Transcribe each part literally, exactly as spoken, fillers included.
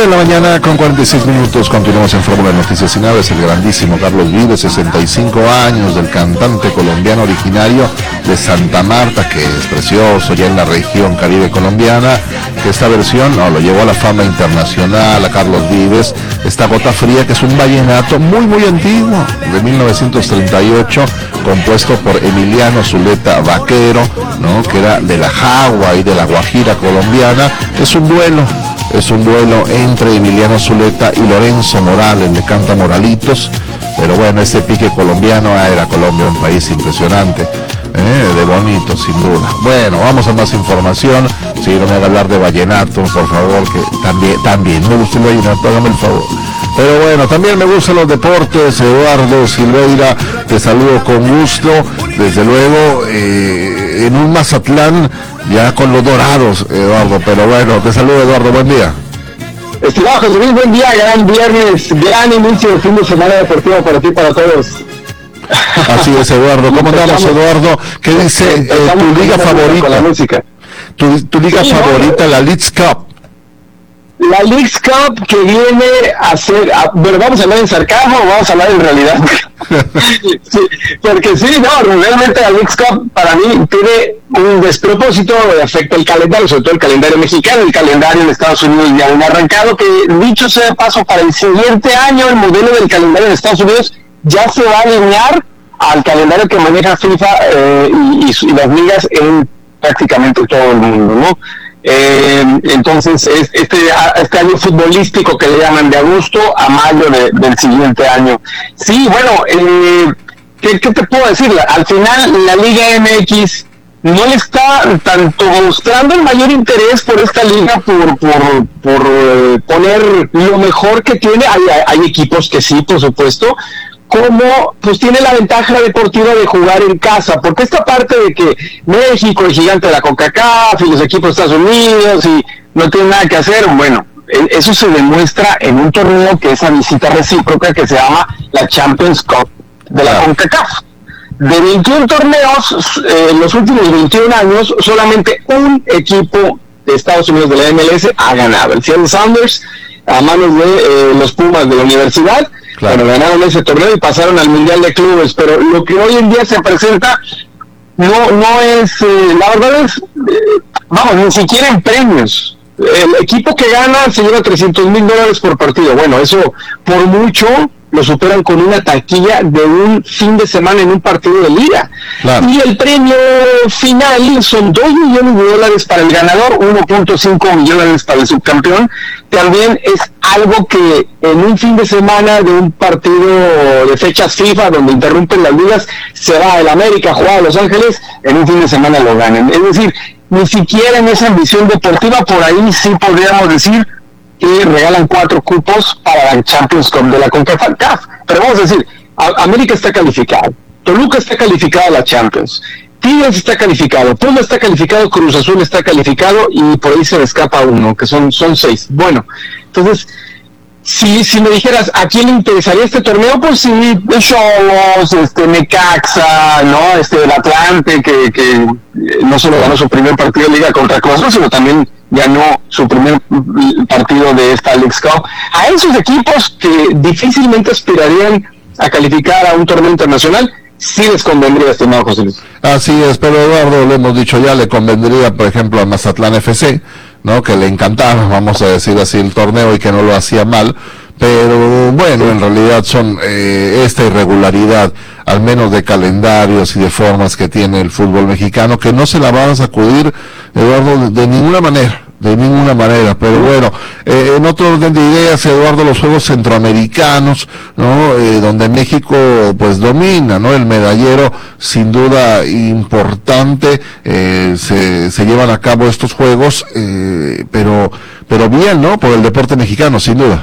la mañana con cuarenta y seis minutos, continuamos en Fórmula Noticias y Naves. El grandísimo Carlos Vives, sesenta y cinco años, del cantante colombiano originario de Santa Marta, que es precioso, ya en la región caribe colombiana, que esta versión no, lo llevó a la fama internacional, a Carlos Vives, esta Gota Fría, que es un vallenato muy muy antiguo, de mil novecientos treinta y ocho, compuesto por Emiliano Zuleta Vaquero, ¿no?, que era de la Jagua y de la Guajira colombiana. Es un duelo, es un duelo entre Emiliano Zuleta y Lorenzo Morales, le canta Moralitos, pero bueno, ese pique colombiano, ah, era Colombia un país impresionante, eh, de bonito, sin duda. Bueno, vamos a más información. Si no me haga hablar de vallenato, por favor, que también, también me gusta el vallenato, hágame el favor. Pero bueno, también me gustan los deportes. Eduardo Silveira, te saludo con gusto, desde luego, eh, en un Mazatlán ya con los dorados, Eduardo, pero bueno, te saludo, Eduardo, buen día. Estimado José Luis, buen día, gran viernes, gran inicio de fin de semana deportivo para ti y para todos. Así es, Eduardo. ¿Cómo andamos, Eduardo? ¿Qué dice eh, tu liga favorita? Con la música. Tu, tu liga sí, favorita, no, la Leagues Cup. La Leagues Cup, que viene a ser, a, bueno, vamos a hablar en sarcasmo o vamos a hablar en realidad. Sí, porque sí, no, realmente la Leagues Cup para mí tiene un despropósito, afecta el calendario, sobre todo el calendario mexicano. El calendario en Estados Unidos ya ha arrancado, que dicho sea de paso, para el siguiente año el modelo del calendario en Estados Unidos ya se va a alinear al calendario que maneja FIFA eh, y, y, y las ligas en prácticamente todo el mundo, ¿no? Eh, entonces es, este, este año futbolístico que le llaman de agosto a mayo de, del siguiente año. Sí, bueno, eh, ¿qué, ¿qué te puedo decir? Al final la Liga M X no le está tanto mostrando el mayor interés por esta liga, por, por, por eh, poner lo mejor que tiene. Hay, hay equipos que sí, por supuesto, como pues tiene la ventaja deportiva de jugar en casa, porque esta parte de que México es gigante de la CONCACAF y los equipos de Estados Unidos y no tiene nada que hacer, bueno, eso se demuestra en un torneo que es a visita recíproca, que se llama la Champions Cup de la CONCACAF. De veintiún torneos, eh, en los últimos veintiún años, solamente un equipo de Estados Unidos de la M L S ha ganado, el Seattle Sounders, a manos de eh, los Pumas de la universidad. Claro. Bueno, ganaron ese torneo y pasaron al Mundial de Clubes, pero lo que hoy en día se presenta no no es, eh, la verdad es, eh, vamos, ni siquiera en premios. El equipo que gana se lleva trescientos mil dólares por partido. Bueno, eso por mucho lo superan con una taquilla de un fin de semana en un partido de liga. Claro. Y el premio final son dos millones de dólares para el ganador, uno punto cinco millones para el subcampeón. También es algo que en un fin de semana de un partido de fechas FIFA donde interrumpen las ligas, se va el América a jugar a Los Ángeles, en un fin de semana lo ganan. Es decir, ni siquiera en esa ambición deportiva, por ahí sí podríamos decir que regalan cuatro cupos para la Champions Cup de la CONCACAF. Pero vamos a decir, a- América está calificado, Toluca está calificado a la Champions, Tigres está calificado, Pumas está calificado, Cruz Azul está calificado y por ahí se le escapa uno, que son, son seis. Bueno, entonces, si, si me dijeras, ¿a quién le interesaría este torneo? Pues sí, Xolos, este, Necaxa, ¿no? Este, el Atlante, que, que no solo ganó su primer partido de liga contra Cruz Azul, sino también ganó su primer partido de esta Leagues Cup. A esos equipos que difícilmente aspirarían a calificar a un torneo internacional, sí les convendría, estimado José Luis. Así es, pero Eduardo, lo hemos dicho ya, le convendría, por ejemplo, a Mazatlán F C, ¿no?, que le encantaba, vamos a decir así, el torneo y que no lo hacía mal, pero bueno, en realidad son eh, esta irregularidad, al menos de calendarios y de formas que tiene el fútbol mexicano, que no se la van a sacudir, Eduardo, de, de ninguna manera. De ninguna manera, pero bueno, eh, en otro orden de ideas, Eduardo, los Juegos Centroamericanos, ¿no?, eh, donde México pues domina, ¿no?, el medallero, sin duda importante, eh, se, se llevan a cabo estos Juegos, eh, pero, pero bien, ¿no?, por el deporte mexicano, sin duda.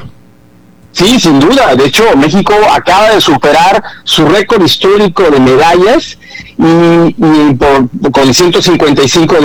Sí, sin duda. De hecho, México acaba de superar su récord histórico de medallas y, y por, con ciento cincuenta y cinco